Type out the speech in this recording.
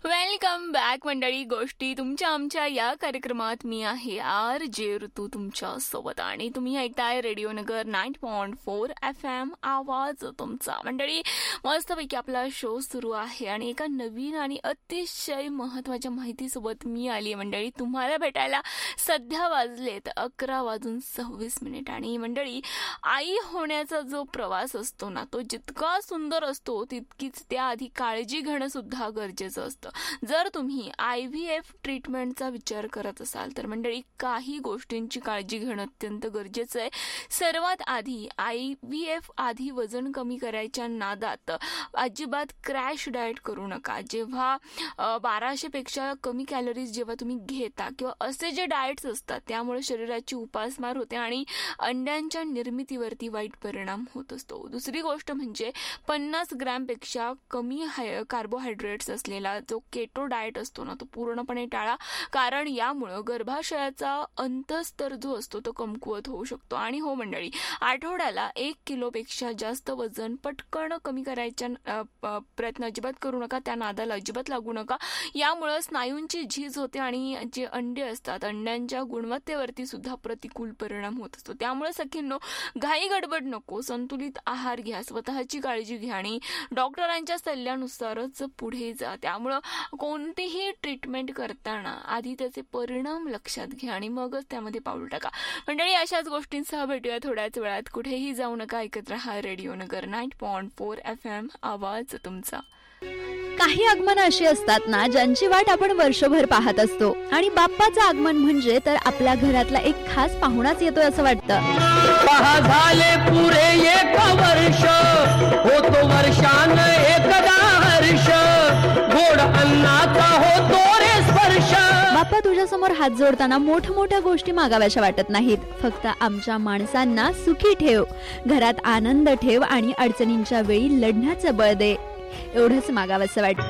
Welcome back मंडळी. गोष्टी तुमच्या आमच्या या कार्यक्रमात मी आहे आर जे ऋतू तुमच्या सोबत आणि तुम्ही ऐकताय रेडिओ नगर 90.4 FM आवाज तुमचा. मंडळी, मस्तपैकी आपला शो सुरू आहे आणि एका नवीन आणि अतिशय महत्त्वाच्या माहितीसोबत मी आली मंडळी तुम्हाला भेटायला. सध्या वाजलेत 11:26 आणि मंडळी, आई होण्याचा जो प्रवास असतो ना, तो जितका सुंदर असतो तितकीच त्याआधी काळजी घेणं सुद्धा गरजेचं असतं. जर तुम्ही IVF ट्रीटमेंटचा विचार करत असाल तर मंडळी, काही गोष्टींची काळजी घेणं अत्यंत गरजेचं आहे. सर्वात आधी IVF आधी वजन कमी करायच्या नादात अजिबात क्रॅश डाएट करू नका. जेव्हा 1200 पेक्षा कमी कॅलरीज जेव्हा तुम्ही घेता किंवा असे जे डाएट्स असतात त्यामुळे शरीराची उपासमार होते आणि अंड्यांच्या निर्मितीवरती वाईट परिणाम होत असतो. दुसरी गोष्ट म्हणजे 50 ग्रॅमपेक्षा कमी कार्बोहायड्रेट्स असलेला जो केटो डाएट असतो ना, तो पूर्णपणे टाळा. कारण यामुळं गर्भाशयाचा अंतस्तर जो असतो तो कमकुवत होऊ शकतो. आणि हो मंडळी, आठवड्याला 1 किलोपेक्षा जास्त वजन पटकन कमी करायच्या प्रयत्न अजिबात करू नका. त्या नादाला अजिबात लागू नका. यामुळं स्नायूंची झीज होते आणि जे अंडे असतात, अंड्यांच्या गुणवत्तेवरती सुद्धा प्रतिकूल परिणाम होत असतो. त्यामुळे सखींनो, घाई गडबड नको, संतुलित आहार घ्या, स्वतःची काळजी घ्या आणि डॉक्टरांच्या सल्ल्यानुसारच पुढे जा. त्यामुळं कोणतीही ट्रीटमेंट करताना आधी त्याचे परिणाम लक्षात घ्या आणि मगच त्यामध्ये पाऊल टाका. मंडळी, अशाच गोष्टींसह भेटूया थोड्याच वेळात. कुठेही जाऊ नका, ऐकत रहा रेडिओ नगर 90.4 FM आवाज तुमचा. काही आगमन अशी असतात ना, ज्यांची वाट आपण वर्षभर पाहत असतो आणि बाप्पाचं आगमन म्हणजे तर आपल्या घरातला एक खास पाहुणाच येतोय असं वाटतं. झाले पुरे 1 वर्ष, होतो वर्षान एकदा हर्ष, गोड अन्नाचा होतो रे स्पर्श. बाप्पा तुझ्यासमोर हात जोडताना मोठमोठ्या गोष्टी मागाव्याशा वाटत नाहीत. फक्त आमच्या माणसांना सुखी ठेव, घरात आनंद ठेव आणि अडचणींच्या वेळी लढण्याचं बळ दे, एवढंच मागावंसं वाटतं.